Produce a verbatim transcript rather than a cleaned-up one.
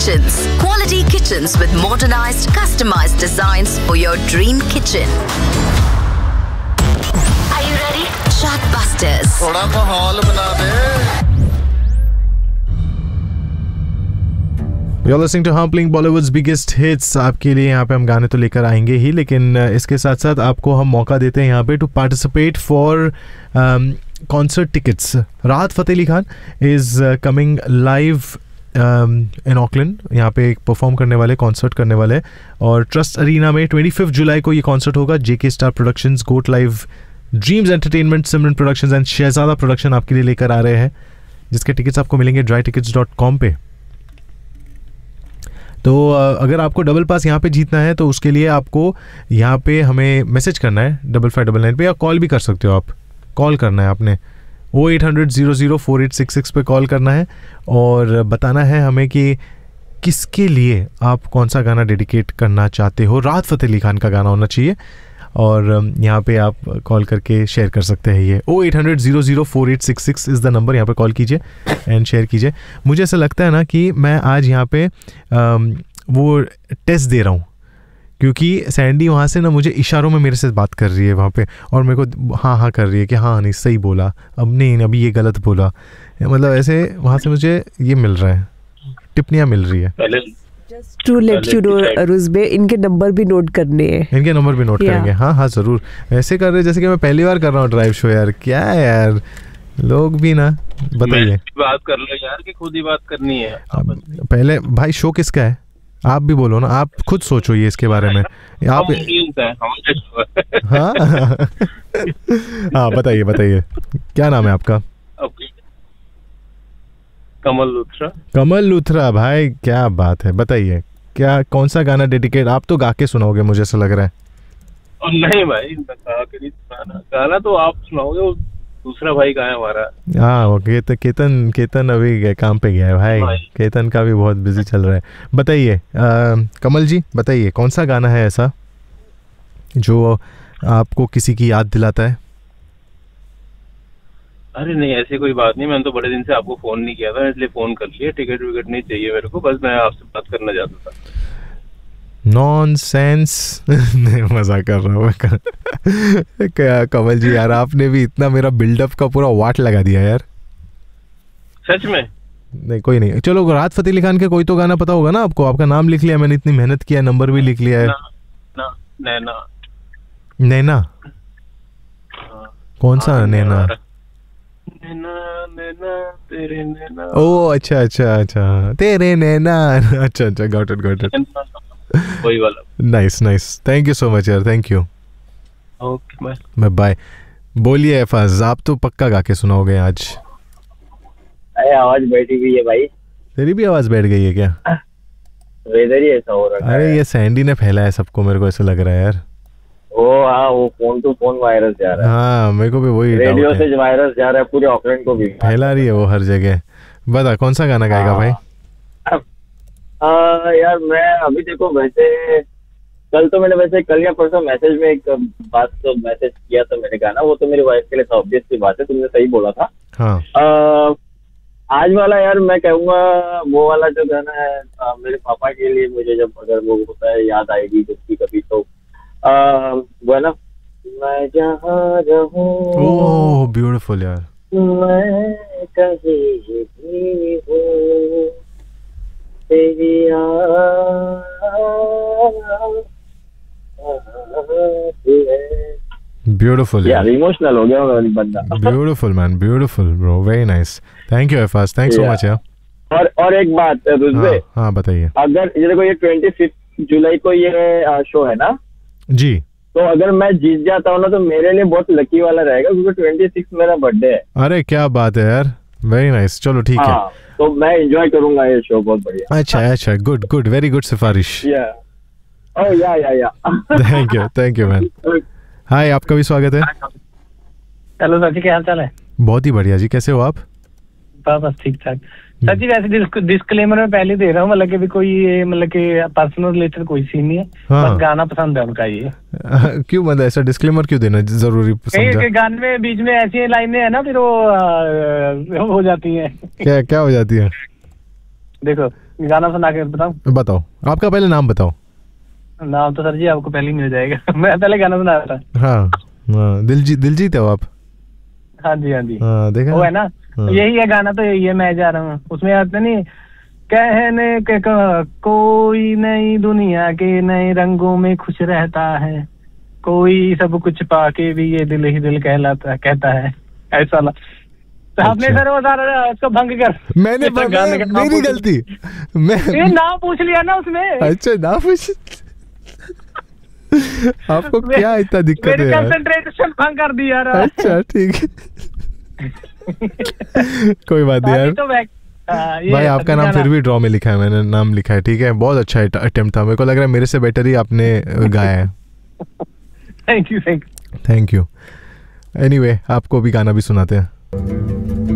Kitchens. Quality kitchens with modernized, customized designs for your dream kitchen. Are you ready? Chartbusters. थोड़ा माहौल बना दे. You're listening to Humpling Bollywood's biggest hits. आपके लिए यहाँ पे हम गाने तो लेकर आएंगे ही, लेकिन इसके साथ साथ आपको हम मौका देते हैं यहाँ पे to participate for concert tickets. राहत Fateh Ali Khan is coming live in Auckland. यहाँ पे एक परफॉर्म करने वाले, कॉन्सर्ट करने वाले, और ट्रस्ट अरीना में ट्वेंटी फिफ्थ जुलाई को ये कॉन्सर्ट होगा. जेके star productions, goat live, dreams entertainment, Simran productions and Shahzada production आपके लिए लेकर आ रहे हैं, जिसके टिकट्स आपको मिलेंगे ड्राई टिकट्स डॉट कॉम पे. तो अगर आपको डबल पास यहाँ पे जीतना है तो उसके लिए आपको यहाँ पे हमें मैसेज करना है डबल फाइव डबल नाइन पे, या कॉल भी कर सकते हो आप. कॉल करना है आपने ओ eight hundred zero zero four eight six six पे कॉल करना है और बताना है हमें कि किसके लिए आप कौन सा गाना डेडिकेट करना चाहते हो. राहत फ़तेह अली खान का गाना होना चाहिए और यहाँ पे आप कॉल करके शेयर कर सकते हैं. ये ओ eight hundred zero zero four eight six six is the number. यहाँ पे कॉल कीजिए एंड शेयर कीजिए. मुझे ऐसा लगता है ना कि मैं आज यहाँ पे आम, वो टेस्ट दे रहा हूँ, क्योंकि सैंडी वहाँ से ना मुझे इशारों में मेरे से बात कर रही है वहाँ पे, और मेरे को हाँ हाँ कर रही है कि हाँ नहीं सही बोला, अब नहीं अभी ये गलत बोला. मतलब ऐसे वहाँ से मुझे ये मिल रहा है, टिप्पणियाँ मिल रही है. Just to let you know, Ruzbeh, इनके नंबर भी नोट करने हैं. इनके नंबर भी नोट yeah. करेंगे. हाँ हाँ ज़रूर. ऐसे कर रहे जैसे कि मैं पहली बार कर रहा हूँ ड्राइव शो. यार क्या है यार, लोग भी ना. बताइए, बात कर लो यार कि खुद ही बात करनी है. पहले भाई शो किसका है, आप भी बोलो ना, आप खुद सोचो ये इसके बारे में. आप हाँ हाँ बताइए बताइए, क्या नाम है आपका? कमल लूथरा. कमल लूथरा भाई, क्या बात है. बताइए क्या, कौन सा गाना डेडिकेट? आप तो गा के सुनाओगे मुझे ऐसा लग रहा है. और नहीं भाई, गा के नहीं सुनाना, गाना तो आप सुनाओगे. वो दूसरा भाई का है हमारा. हाँ वो केतन केतन केतन अभी काम पे गया है भाई. भाई केतन का भी बहुत बिजी चल रहा है. बताइए कमल जी, बताइए कौन सा गाना है ऐसा जो आपको किसी की याद दिलाता है? अरे नहीं, ऐसी कोई बात नहीं. मैंने तो बड़े दिन से आपको फोन नहीं किया था, इसलिए फोन कर लिया. टिकट विकेट नहीं चाहिए मेरे को, बस मैं आपसे बात करना चाहता था. नॉनसेंस. नहीं मजा कर रहा हूँ. क्या कमल जी यार, आपने भी इतना मेरा बिल्डअप का पूरा वाट लगा दिया यार. सच में? नहीं कोई नहीं, चलो राहत फ़तेह अली खान के कोई तो गाना पता होगा ना आपको. आपका नाम लिख लिया मैंने, इतनी मेहनत किया, नंबर भी लिख लिया है. ना, ना, नैना. नैना? कौन सा नैना? नैना नैना तेरे नैना. ओ अच्छा अच्छा अच्छा, तेरे नैना. अच्छा अच्छा, गॉट इट गॉट इट. वही वाला. Nice nice, thank you so much यार, thank you. Okay bye. Bye bye. बोलिए एफाज, आप तो पक्का गा के सुनाओगे आज. अरे आवाज बैठी हुई है भाई. तेरी भी आवाज बैठ गई है क्या? वेदर ही ऐसा हो रहा है. अरे ये सैंडी ने फैलाया सबको, मेरे को ऐसा लग रहा है यार. ओ हाँ, वो फोन टू फोन वायरस जा रहा है. हाँ मेरे को भी वही रेडियो से वायरस जा रहा है, पूरे ऑकलैंड को भी फैला रही है वो हर जगह. बता कौन सा गाना गाएगा भाई? आ, यार मैं अभी देखो, वैसे कल तो मैंने वैसे कल या परसों मैसेज में एक बात तो मैसेज किया था मैंने गाना. वो तो मेरी वाइफ के लिए ऑब्वियस सी बात है, तुमने सही बोला था. हाँ. आ, आज वाला यार मैं कहूँगा वो वाला जो गाना है आ, मेरे पापा के लिए, मुझे जब अगर वो होता है याद आएगी कभी कभी तो आ, वो है ना, मैं जहाँ रहूं. ओह ब्यूटीफुल यार. मैं कहीं भी हूँ तेरी ब्यूटीफुल यार. इमोशनल हो गया बंदा. Beautiful man, beautiful bro, very nice. Thank you एफाज, thanks so much यार. और और एक बात रुज़बे. हाँ, हाँ बताइए. अगर ये देखो, ये ट्वेंटी फिफ्थ जुलाई को ये शो है ना जी, तो अगर मैं जीत जाता हूँ ना तो मेरे लिए बहुत लकी वाला रहेगा, क्योंकि ट्वेंटी सिक्स मेरा बर्थडे है. अरे क्या बात है यार, वेरी नाइस. चलो ठीक है, तो मैं एंजॉय करूंगा ये शो. बहुत बढ़िया. अच्छा अच्छा, गुड गुड, वेरी गुड सिफारिश. या ओह या या या thank you thank you man. हाय, आपका भी स्वागत है. हेलो सर जी, क्या हाल चाल है? बहुत ही बढ़िया जी, कैसे हो आप? बस ठीक ठाक सर जी. वैसे डिस्क्लेमर में पहले दे रहा हूँ, मतलब कि भी कोई ये मतलब कि पर्सनल रिलेटेड कोई सीन नहीं है. हाँ. बस गाना पसंद है उनका ये. क्यों मतलब ऐसा डिस्क्लेमर क्यों देना जरूरी समझा? गाने में बीच में ऐसी लाइनें है ना, फिर वो हो जाती हैं. क्या क्या हो जाती है? देखो, गाना सुना के बताऊं? बताओ, आपका पहले नाम बताओ। नाम तो सर जी आपको पहले ही मिल जाएगा। मैं पहले गाना सुना रहा था। हाँ हाँ, दिलजीत दिलजीत हो आप? हाँ जी हाँ जी, हाँ देखा, वो है ना, हाँ। यही है गाना, तो यही है मैं जा रहा हूँ। उसमें आते नहीं, कहने के क- कोई नई दुनिया के नए रंगों में खुश रहता है, कोई सब कुछ पाके भी ये दिल ही दिल कहलाता कहता है, ऐसा ला। तो आपने अच्छा। सर वो सारा उसको भंग कर, मैंने ये गाने का नाम मेरी पूछ- गलती, मैं ये नाम पूछ लिया ना उसमें। अच्छा ना पूछ। आपको मे- क्या इतना दिक्कत मेरी है यार? कंसंट्रेशन भंग कर दी यार। अच्छा ठीक है। कोई बात नहीं यार। अभी तो मैं- हाँ, ये भाई आपका नाम गाना- फिर भी ड्रॉ में लिखा है, मैंने नाम लिखा है, ठीक है। बहुत अच्छा अटेम्प्ट था, मेरे को लग रहा है मेरे से बेटर ही आपने गाया है। Thank you thank you. Thank you. Anyway, आपको भी गाना भी सुनाते हैं।